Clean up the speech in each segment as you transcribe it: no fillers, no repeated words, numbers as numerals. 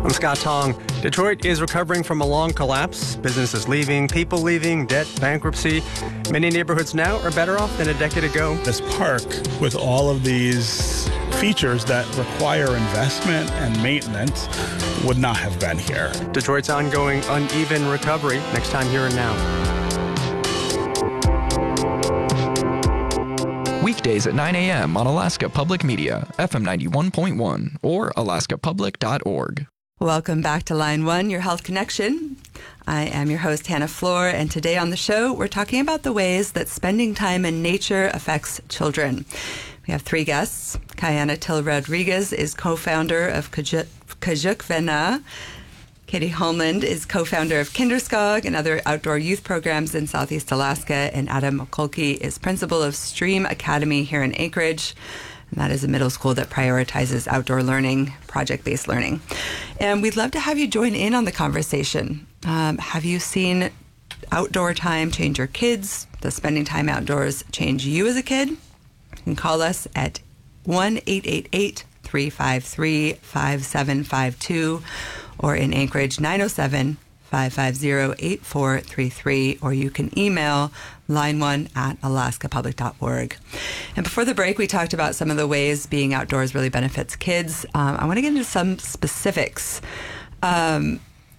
I'm Scott Tong. Detroit is recovering from a long collapse. Businesses leaving, people leaving, debt, bankruptcy. Many neighborhoods now are better off than a decade ago. This park, with all of these features that require investment and maintenance, would not have been here. Detroit's ongoing uneven recovery, next time here and now. Weekdays at 9 a.m. on Alaska Public Media, FM 91.1 or alaskapublic.org. Welcome back to Line 1, your health connection. I am your host, Hannah Floor, and today on the show, we're talking about the ways that spending time in nature affects children. We have three guests. Kayana Till Rodriguez is co-founder of Kajuk Vena. Katie Holmland is co-founder of Kinderskog and other outdoor youth programs in Southeast Alaska, and Adam Mikulki is principal of Stream Academy here in Anchorage. And that is a middle school that prioritizes outdoor learning, project-based learning. And we'd love to have you join in on the conversation. Have you seen outdoor time change your kids? Does spending time outdoors change you as a kid? You can call us at 1-888-353-5752 or in Anchorage, 907-550-8433, or you can email line1@alaskapublic.org. And before the break, we talked about some of the ways being outdoors really benefits kids. I want to get into some specifics. Adam,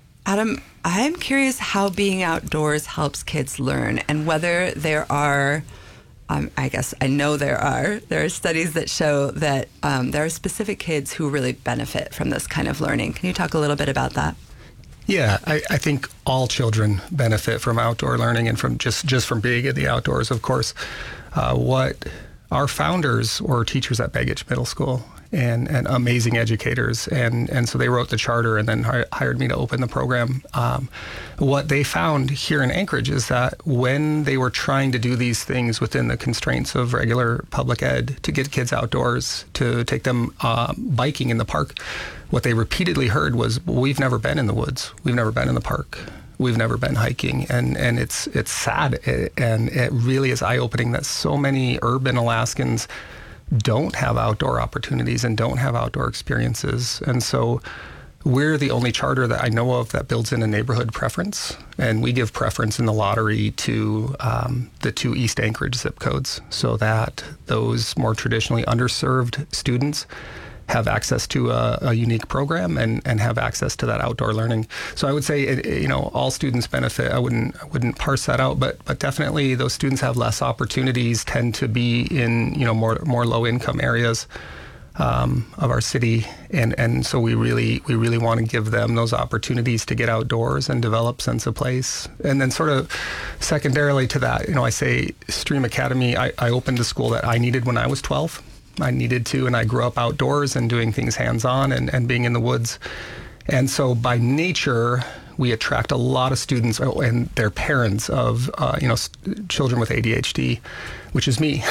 I'm curious how being outdoors helps kids learn, and whether there are, I guess I know there are studies that show that there are specific kids who really benefit from this kind of learning. Can you talk a little bit about that? Yeah, I think all children benefit from outdoor learning and from just from being in the outdoors, of course. What our founders were teachers at Baggage Middle School and amazing educators. And so they wrote the charter and then hired me to open the program. What they found here in Anchorage is that when they were trying to do these things within the constraints of regular public ed, to get kids outdoors, to take them biking in the park, what they repeatedly heard was, well, we've never been in the woods. We've never been in the park. We've never been hiking. And it's sad. And it really is eye-opening that so many urban Alaskans don't have outdoor opportunities and don't have outdoor experiences. And so we're the only charter that I know of that builds in a neighborhood preference. And we give preference in the lottery to the two East Anchorage zip codes so that those more traditionally underserved students have access to a unique program and have access to that outdoor learning. So I would say, all students benefit. I wouldn't parse that out, but definitely those students have less opportunities, tend to be in, more low income areas of our city. And so we really want to give them those opportunities to get outdoors and develop sense of place. And then sort of secondarily to that, I say Stream Academy, I opened a school that I needed when I was 12. I needed to, and I grew up outdoors and doing things hands-on and being in the woods. And so by nature, we attract a lot of students and their parents of, children with ADHD, which is me.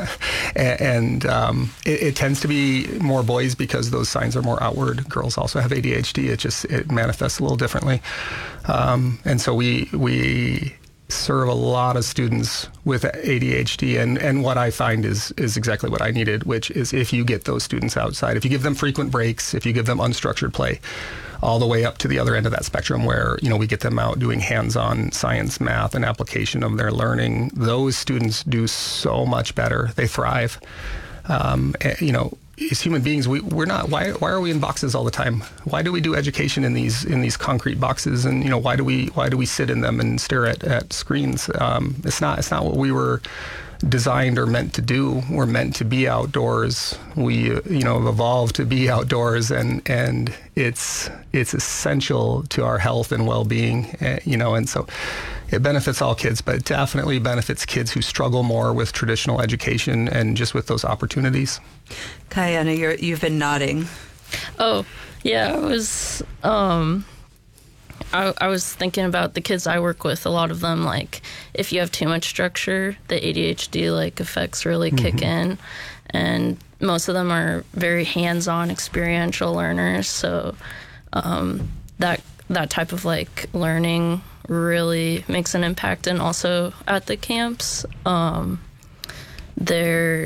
and it tends to be more boys because those signs are more outward. Girls also have ADHD. It manifests a little differently. And so we serve a lot of students with ADHD, and what I find is exactly what I needed, which is if you get those students outside, if you give them frequent breaks, if you give them unstructured play, all the way up to the other end of that spectrum where, we get them out doing hands-on science, math, and application of their learning, those students do so much better. They thrive. As human beings, we're not. Why are we in boxes all the time? Why do we do education in these concrete boxes? And why do we sit in them and stare at screens? It's not what we were designed or meant to do. We're meant to be outdoors. We have evolved to be outdoors, and it's essential to our health and well-being. And so it benefits all kids, but it definitely benefits kids who struggle more with traditional education and just with those opportunities. Kayana, you've been nodding. Oh, yeah, I was thinking about the kids I work with. A lot of them, if you have too much structure, the ADHD effects really kick in, and most of them are very hands-on, experiential learners. So that type of learning really makes an impact. And also at the camps, they're